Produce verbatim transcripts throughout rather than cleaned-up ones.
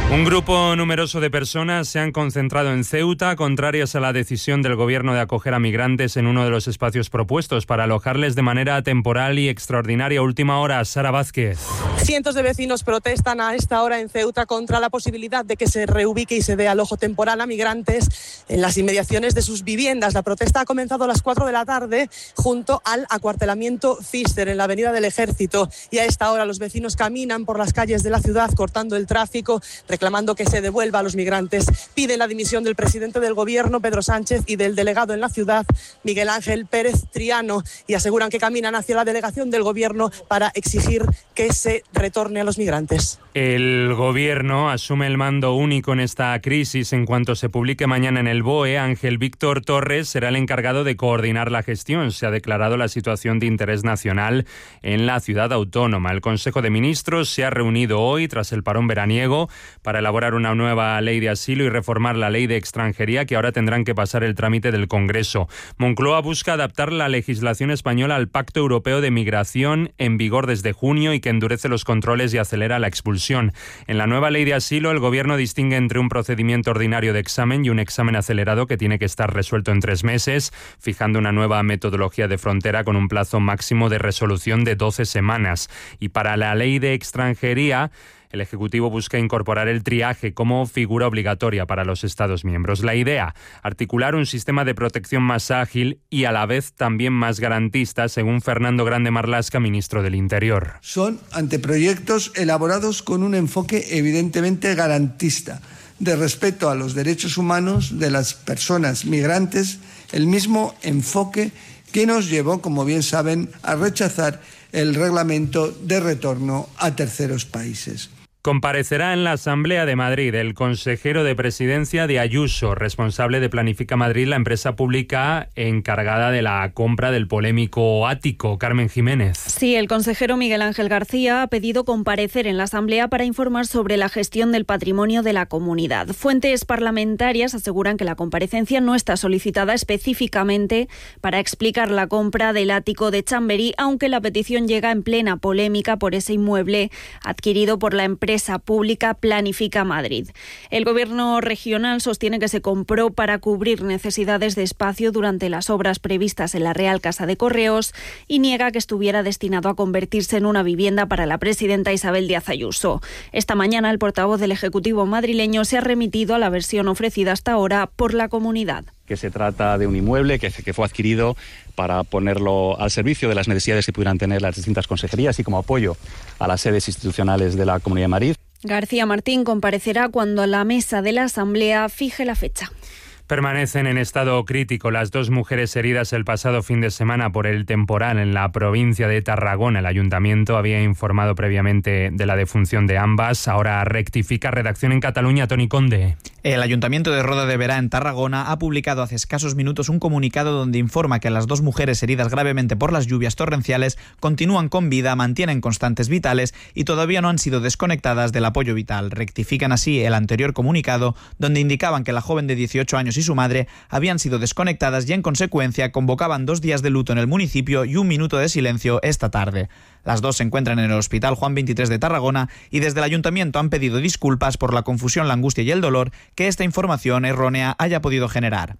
Un grupo numeroso de personas se han concentrado en Ceuta, contrarias a la decisión del gobierno de acoger a migrantes en uno de los espacios propuestos para alojarles de manera temporal y extraordinaria. Última hora, Sara Vázquez. Cientos de vecinos protestan a esta hora en Ceuta contra la posibilidad de que se reubique y se dé alojo temporal a migrantes en las inmediaciones de sus viviendas. La protesta ha comenzado a las cuatro de la tarde junto al acuartelamiento Pfister en la Avenida del Ejército, y a esta hora los vecinos caminan por las calles de la ciudad cortando el tráfico, reclamando que se devuelva a los migrantes. Piden la dimisión del presidente del gobierno, Pedro Sánchez, y del delegado en la ciudad, Miguel Ángel Pérez Triano, y aseguran que caminan hacia la delegación del gobierno para exigir que se retorne a los migrantes. El gobierno asume el mando único en esta crisis. En cuanto se publique mañana en el B O E, Ángel Víctor Torres será el encargado de coordinar la gestión. Se ha declarado la situación de interés nacional en la ciudad autónoma. El Consejo de Ministros se ha reunido hoy tras el parón veraniego para elaborar una nueva ley de asilo y reformar la ley de extranjería, que ahora tendrán que pasar el trámite del Congreso. Moncloa busca adaptar la legislación española al Pacto Europeo de Migración, en vigor desde junio y que endurece los controles y acelera la expulsión. En la nueva ley de asilo, el Gobierno distingue entre un procedimiento ordinario de examen y un examen acelerado que tiene que estar resuelto en tres meses, fijando una nueva metodología de frontera con un plazo máximo de resolución de doce semanas. Y para la ley de extranjería, el Ejecutivo busca incorporar el triaje como figura obligatoria para los Estados miembros. La idea, articular un sistema de protección más ágil y a la vez también más garantista, según Fernando Grande Marlaska, ministro del Interior. Son anteproyectos elaborados con un enfoque evidentemente garantista, de respeto a los derechos humanos de las personas migrantes, el mismo enfoque que nos llevó, como bien saben, a rechazar el reglamento de retorno a terceros países. Comparecerá en la Asamblea de Madrid el consejero de Presidencia de Ayuso, responsable de Planifica Madrid, la empresa pública encargada de la compra del polémico ático. Carmen Jiménez. Sí, el consejero Miguel Ángel García ha pedido comparecer en la Asamblea para informar sobre la gestión del patrimonio de la comunidad. Fuentes parlamentarias aseguran que la comparecencia no está solicitada específicamente para explicar la compra del ático de Chamberí, aunque la petición llega en plena polémica por ese inmueble adquirido por la empresa empresa pública Planifica Madrid. El gobierno regional sostiene que se compró para cubrir necesidades de espacio durante las obras previstas en la Real Casa de Correos y niega que estuviera destinado a convertirse en una vivienda para la presidenta Isabel Díaz Ayuso. Esta mañana el portavoz del Ejecutivo madrileño se ha remitido a la versión ofrecida hasta ahora por la comunidad. Que se trata de un inmueble que, que fue adquirido para ponerlo al servicio de las necesidades que pudieran tener las distintas consejerías y como apoyo a las sedes institucionales de la Comunidad de Madrid. García Martín comparecerá cuando la mesa de la Asamblea fije la fecha. Permanecen en estado crítico las dos mujeres heridas el pasado fin de semana por el temporal en la provincia de Tarragona. El ayuntamiento había informado previamente de la defunción de ambas. Ahora rectifica. Redacción en Cataluña, Toni Conde. El Ayuntamiento de Roda de Berà, en Tarragona, ha publicado hace escasos minutos un comunicado donde informa que las dos mujeres heridas gravemente por las lluvias torrenciales continúan con vida, mantienen constantes vitales y todavía no han sido desconectadas del apoyo vital. Rectifican así el anterior comunicado, donde indicaban que la joven de dieciocho años y su madre habían sido desconectadas y en consecuencia convocaban dos días de luto en el municipio y un minuto de silencio esta tarde. Las dos se encuentran en el Hospital Juan veintitrés de Tarragona y desde el Ayuntamiento han pedido disculpas por la confusión, la angustia y el dolor que esta información errónea haya podido generar.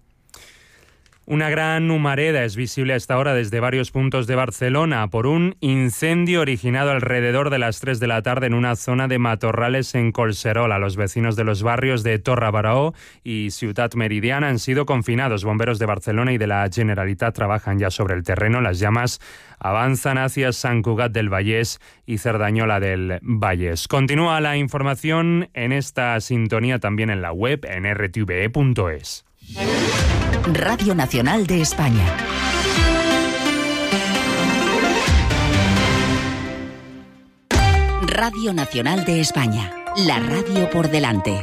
Una gran humareda es visible a esta hora desde varios puntos de Barcelona por un incendio originado alrededor de las tres de la tarde en una zona de matorrales en Collserola. Los vecinos de los barrios de Torre Baró y Ciutat Meridiana han sido confinados. Bomberos de Barcelona y de la Generalitat trabajan ya sobre el terreno. Las llamas avanzan hacia Sant Cugat del Vallès y Cerdañola del Vallès. Continúa la información en esta sintonía también en la web en r t v e punto es. Radio Nacional de España. Radio Nacional de España. La radio por delante.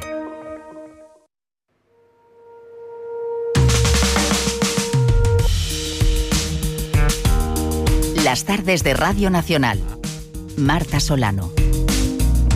Las tardes de Radio Nacional. Marta Solano.